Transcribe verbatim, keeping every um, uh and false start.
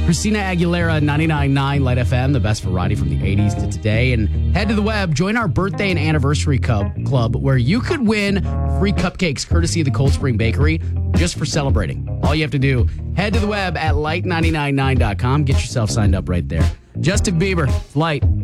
Christina Aguilera, ninety-nine point nine Light F M, the best variety from the eighties to today. And head to the web, join our birthday and anniversary cub, club where you could win free cupcakes courtesy of the Cold Spring Bakery just for celebrating. All you have to do, head to the web at light nine nine nine dot com. Get yourself signed up right there. Justin Bieber, Light.